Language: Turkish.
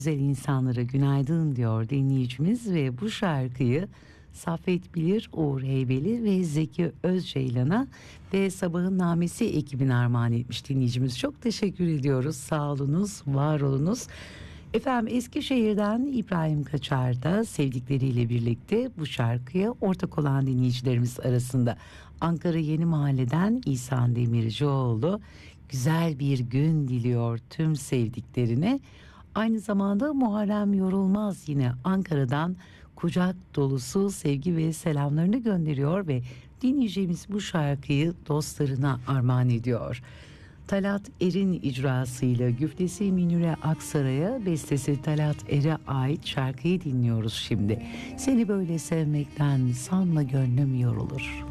Güzel insanlara günaydın diyor dinleyicimiz ve bu şarkıyı Saffet Bilir, Uğur Heybeli ve Zeki Özceylan'a ve Sabahın Namesi ekibine armağan etmiş dinleyicimiz. Çok teşekkür ediyoruz. Sağ olunuz, var olunuz. Efendim Eskişehir'den İbrahim Kaçar da sevdikleriyle birlikte bu şarkıya ortak olan dinleyicilerimiz arasında. Ankara Yeni Mahalle'den İhsan Demircioğlu güzel bir gün diliyor tüm sevdiklerine. Aynı zamanda Muharrem Yorulmaz yine Ankara'dan kucak dolusu sevgi ve selamlarını gönderiyor ve dinleyeceğimiz bu şarkıyı dostlarına armağan ediyor. Talat Er'in icrasıyla güftesi Münire Aksaray'a, bestesi Talat Er'e ait şarkıyı dinliyoruz şimdi. Seni böyle sevmekten sanma gönlüm yorulur.